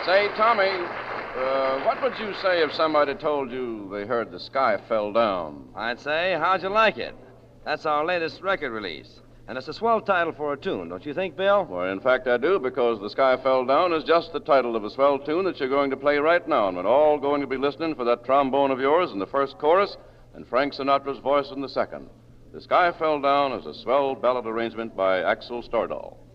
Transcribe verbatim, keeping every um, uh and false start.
Say, Tommy, uh, what would you say if somebody told you they heard the sky fell down? I'd say, how'd you like it? That's our latest record release. And it's a swell title for a tune, don't you think, Bill? Well, in fact, I do, because The Sky Fell Down is just the title of a swell tune that you're going to play right now. And we're all going to be listening for that trombone of yours in the first chorus and Frank Sinatra's voice in the second. The Sky Fell Down is a swell ballad arrangement by Axel Stordahl.